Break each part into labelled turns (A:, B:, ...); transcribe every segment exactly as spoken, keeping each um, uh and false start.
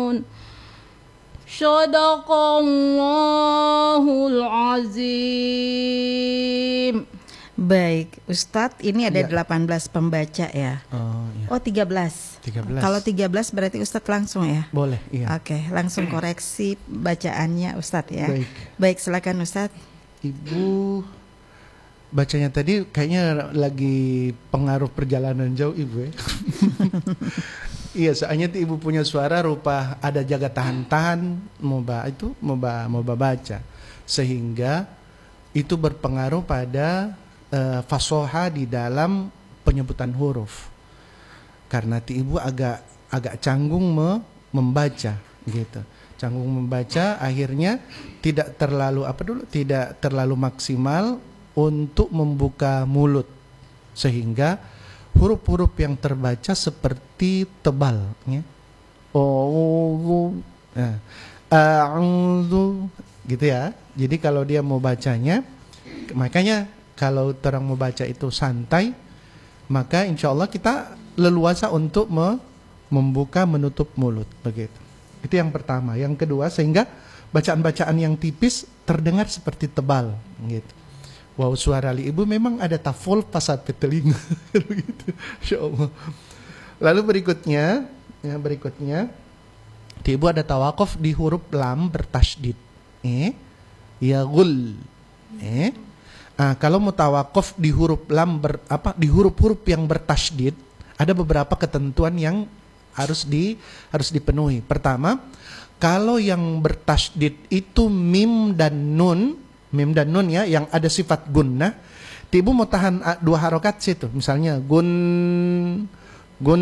A: يعلمون صدق الله العظيم.
B: Baik, Ustadz, ini ada
C: Ya.
B: delapan belas pembaca ya.
C: Oh, iya.
B: Oh, tiga belas.
C: tiga belas.
B: Kalau tiga belas berarti Ustadz langsung ya?
C: Boleh, iya.
B: Oke, langsung koreksi bacaannya Ustadz ya.
C: Baik.
B: Baik, silakan Ustadz.
C: Ibu bacanya tadi kayaknya lagi pengaruh perjalanan jauh Ibu ya. Iya, soalnya tuh Ibu punya suara rupa ada jaga tahan-tahan mau ba itu mau ba mau baca, sehingga itu berpengaruh pada uh, fasoha di dalam penyebutan huruf. Karena ti Ibu agak agak canggung me, membaca gitu. Canggung membaca, akhirnya tidak terlalu apa dulu tidak terlalu maksimal untuk membuka mulut, sehingga huruf-huruf yang terbaca seperti tebal ya. Oh, nah, a'udzu gitu ya. Jadi kalau dia mau bacanya, makanya kalau orang mau baca itu santai, maka insya Allah kita leluasa untuk me membuka menutup mulut begitu. Itu yang pertama. Yang kedua, sehingga bacaan-bacaan yang tipis terdengar seperti tebal gitu. Wow, suara li Ibu memang ada tafol pasat telinga gitu. Insya Allah. Lalu berikutnya, ya berikutnya, di Ibu ada tawakuf di huruf lam bertasydid. Eh, ya gul. Eh, ah, kalau mau tawakuf di huruf lam ber, apa di huruf-huruf yang bertasydid, ada beberapa ketentuan yang harus di harus dipenuhi. Pertama, kalau yang bertasydid itu mim dan nun, mim dan nun ya, yang ada sifat gunnah, Ibu mau tahan dua harokat situ, misalnya gun, gun,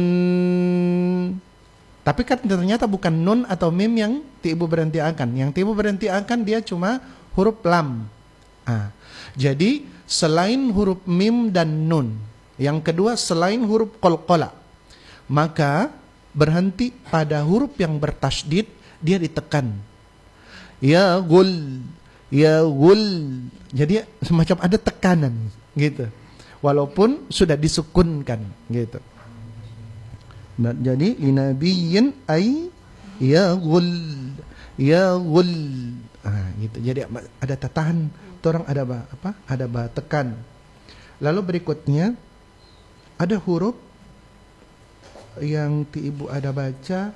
C: tapi kan ternyata bukan nun atau mim yang Ibu berhenti akan, yang Ibu berhenti akan dia cuma huruf lam. Ah, jadi selain huruf mim dan nun, yang kedua selain huruf qalqalah, maka berhenti pada huruf yang bertasydid, dia ditekan. Ya gul, ya gul. Jadi semacam ada tekanan gitu. Walaupun sudah disukunkan gitu. Nah, jadi linabiyyin ay ya gul, ya gul. Ah, gitu. Jadi ada tatahan, orang ada apa? Ada bah tekan. Lalu berikutnya ada huruf yang ti Ibu ada baca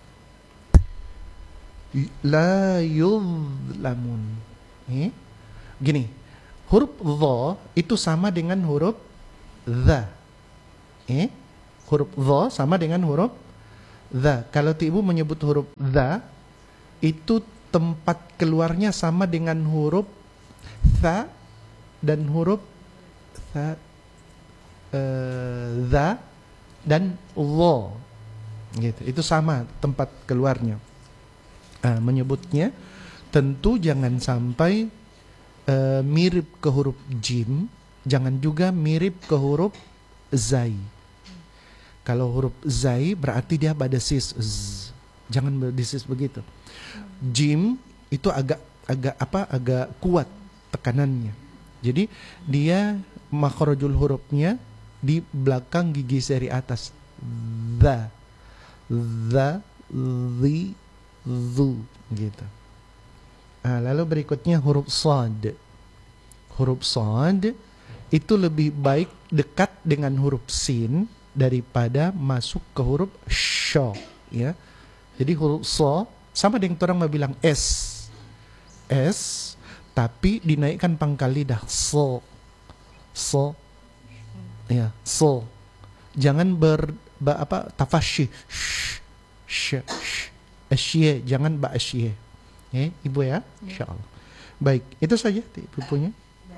C: la yuzlamun. Eh? Gini, huruf dha itu sama dengan huruf dha. Eh? Huruf dha sama dengan huruf dha. Kalau ti Ibu menyebut huruf dha, itu tempat keluarnya sama dengan huruf tha dan huruf tha, uh, dha dan Allah gitu. Itu sama tempat keluarnya. Nah, menyebutnya tentu jangan sampai uh, mirip ke huruf jim, jangan juga mirip ke huruf zai. Kalau huruf zai berarti dia pada sis z. Jangan berdisis begitu. Jim itu agak agak apa? Agak kuat tekanannya. Jadi dia makhrajul hurufnya di belakang gigi seri atas. Dha, dha, dhi, dhu gitu. Nah, lalu berikutnya huruf shad. Huruf shad itu lebih baik dekat dengan huruf sin daripada masuk ke huruf sha ya. Jadi huruf sha sama dengan orang mau bilang s. S tapi dinaikkan pangkal lidah so. So ya, so. Jangan ber ba, apa tafashi. Sh, sh, sh. Asye, jangan ba asye. Ya, Ibu ya, insyaallah. Baik, itu saja Ibu punya.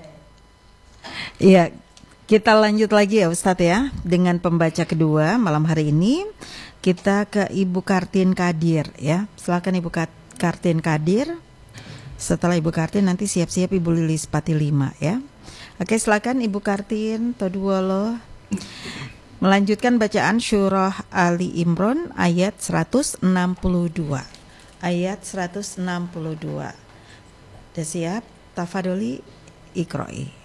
B: Iya, kita lanjut lagi ya Ustadz ya, dengan pembaca kedua malam hari ini. Kita ke Ibu Kartin Kadir ya. Silakan Ibu Kartin Kadir. Setelah Ibu Kartin nanti siap-siap Ibu Lilis Patilima ya. Oke, silakan Ibu Kartin Toduolo melanjutkan bacaan surah Ali Imran ayat seratus enam puluh dua. Ayat seratus enam puluh dua. Sudah siap? Tafadholi Iqra'i.